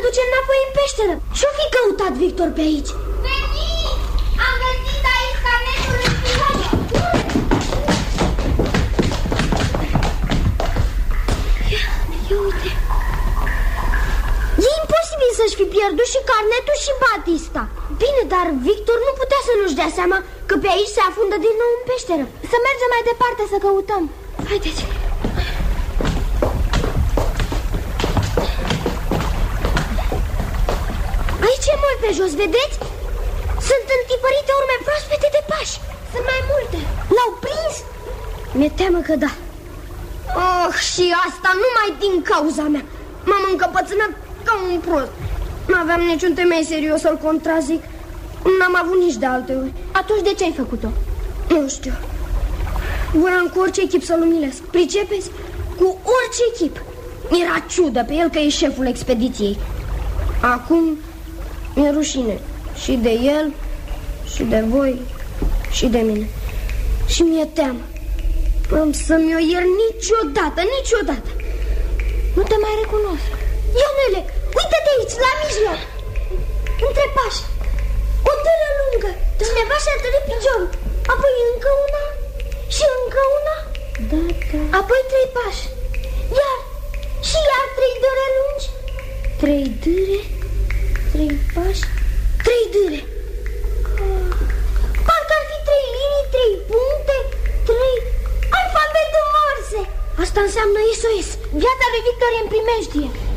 duce înapoi în peșteră. Ce-o fi căutat Victor pe aici? Veniți! Am găsit aici carnetul lui Spinoza. Ia uite. E imposibil să-și fi pierdut și carnetul și Batista. Bine, dar Victor nu putea să nu-și dea seama că pe aici se afundă din nou în peșteră. Să mergem mai departe să căutăm. Haideți. Aici e mult pe jos, vedeți? Sunt întipărite urme proaspete de pași. Sunt mai multe. L-au prins? Mi-e teamă că da. Oh, și asta numai din cauza mea. M-am încăpățânat ca un prost. N-aveam niciun temei serios să-l contrazic. N-am avut nici de alte ori. Atunci de ce ai făcut-o? Nu știu. Voiam cu orice echip să-l umilesc. Pricepeți? Cu orice echip. Era ciudă pe el că e șeful expediției. Acum mi-e rușine. Și de el, și de voi, și de mine. Și mi-e teamă. Am să-mi o iert niciodată, niciodată. Nu te mai recunosc. Ionele, uite-te aici, la mijloc. Între pași. O târă lungă. Cineva și-a tărit piciorul. Apoi încă una și încă una. Da. Apoi 3 pași. Iar și iar 3 dâre lungi. 3 dâre, 3 pași, 3 dâre. Parcă ar fi 3 linii, 3 puncte, 3 alfabetul Morse. Asta înseamnă SOS. Viața lui Victor e în primejdie.